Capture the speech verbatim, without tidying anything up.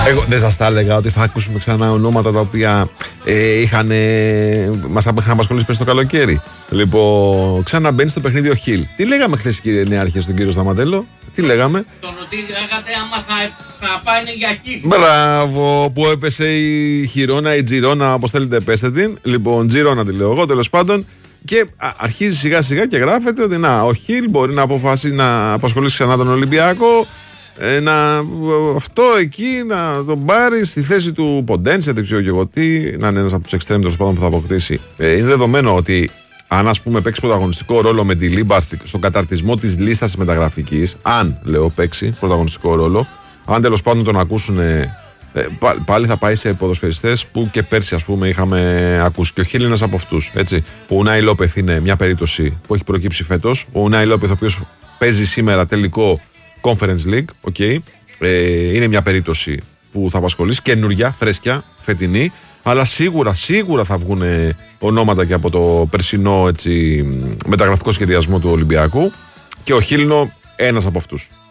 Εγώ δεν σας τα έλεγα ότι θα ακούσουμε ξανά ονόματα τα οποία ε, είχαν, ε, μας είχαν απασχολήσει πέρσι το καλοκαίρι. Λοιπόν, ξαναμπαίνει στο παιχνίδι ο Χιλ. Τι λέγαμε χθες, κύριε Νεάρχε, στον κύριο Σταματέλο? Τι λέγαμε? Τον ότι λέγατε άμα θα, θα πάνε για Χιλ. Μπράβο, που έπεσε η Χιρόνα, η Τζιρόνα, όπως θέλετε πέστε την. Λοιπόν, Τζιρόνα τη λέω εγώ, τέλος πάντων. Και αρχίζει σιγά σιγά και γράφεται ότι να, ο Χιλ μπορεί να αποφασίσει να απασχολήσει ξανά τον Ολυμπιακό. Ε, να, αυτό εκεί να τον πάρει στη θέση του Ποντένσε, δεν ξέρω και εγώ τι, να είναι ένας από τους εξτρέμ τέλος πάντων που θα αποκτήσει. Ε, είναι δεδομένο ότι αν, ας πούμε, παίξει πρωταγωνιστικό ρόλο με τη Λίμπας στον καταρτισμό της λίστας μεταγραφικής, αν λέω παίξει πρωταγωνιστικό ρόλο, αν τέλος πάντων τον ακούσουν, ε, πάλι θα πάει σε ποδοσφαιριστές που και πέρσι, ας πούμε, είχαμε ακούσει. Και ο Χιλ είναι ένας από αυτούς. Έτσι. Ο Ουνάι Λόπεθ είναι μια περίπτωση που έχει προκύψει φέτος. Ο Ουνάι Λόπεθ, ο οποίος παίζει σήμερα τελικό Conference League, okay. ε, είναι μια περίπτωση που θα απασχολήσει, καινούρια, φρέσκια, φετινή, αλλά σίγουρα, σίγουρα θα βγουν ονόματα και από το περσινό, έτσι, μεταγραφικό σχεδιασμό του Ολυμπιακού, και ο Χίλνο ένας από αυτούς.